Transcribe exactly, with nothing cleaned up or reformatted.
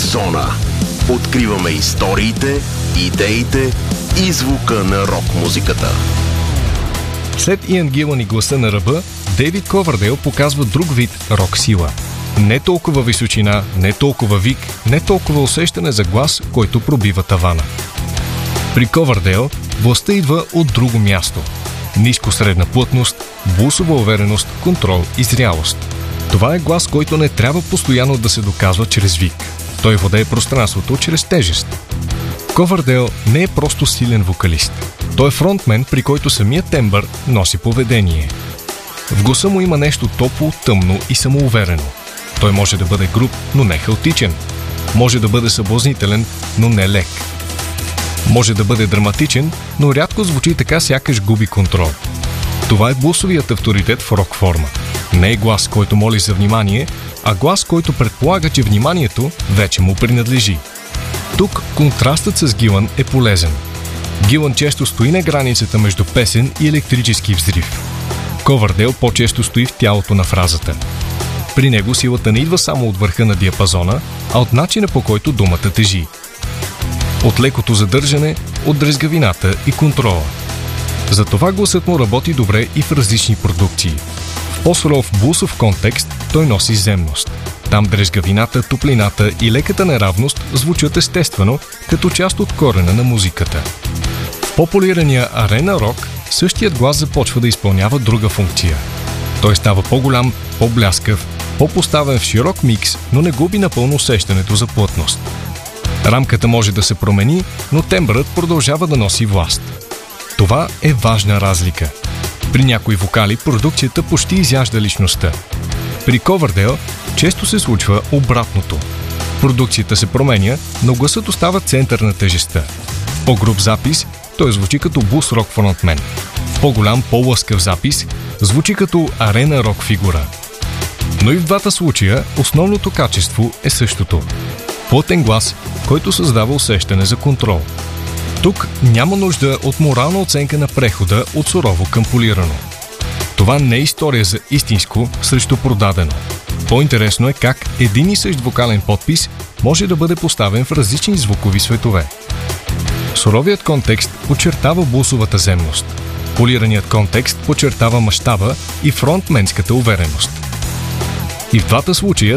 Зона. Откриваме историите, идеите и звука на рок-музиката. След Иан Гилън и гласа на ръба, Дейвид Ковърдейл показва друг вид рок-сила. Не толкова височина, не толкова вик, не толкова усещане за глас, който пробива тавана. При Ковърдейл властта идва от друго място. Ниско средна плътност, блусова увереност, контрол и зрялост. Това е глас, който не трябва постоянно да се доказва чрез вик. Той владее пространството чрез тежест. Ковърдейл не е просто силен вокалист. Той е фронтмен, при който самият тембър носи поведение. В гласа му има нещо топло, тъмно и самоуверено. Той може да бъде груб, но не хаотичен. Може да бъде съблазнителен, но не лек. Може да бъде драматичен, но рядко звучи така, сякаш губи контрол. Това е блусовият авторитет в рок форма. Не е глас, който моли за внимание, а глас, който предполага, че вниманието вече му принадлежи. Тук контрастът с Гилън е полезен. Гилън често стои на границата между песен и електрически взрив. Ковърдейл по-често стои в тялото на фразата. При него силата не идва само от върха на диапазона, а от начина, по който думата тежи. От лекото задържане, от дрезгавината и контрола. Затова гласът му работи добре и в различни продукции. В по-суров блусов контекст той носи земност. Там дрезгавината, топлината и леката неравност звучат естествено, като част от корена на музиката. В по-полирания арена рок същият глас започва да изпълнява друга функция. Той става по-голям, по-бляскав, по-поставен в широк микс, но не губи напълно усещането за плътност. Рамката може да се промени, но тембърът продължава да носи власт. Това е важна разлика. При някои вокали продукцията почти изяжда личността. При Ковърдейл често се случва обратното. Продукцията се променя, но гласът остава център на тежестта. В по-груб запис той звучи като блус-рок фронтмен. В по-голям, по-лъскав запис звучи като арена рок фигура. Но и в двата случая основното качество е същото. Плътен глас, който създава усещане за контрол. Тук няма нужда от морална оценка на прехода от сурово към полирано. Това не е история за истинско срещу продадено. По-интересно е как един и същ вокален подпис може да бъде поставен в различни звукови светове. Суровият контекст подчертава блусовата земност. Полираният контекст подчертава мащаба и фронтменската увереност. И в двата случая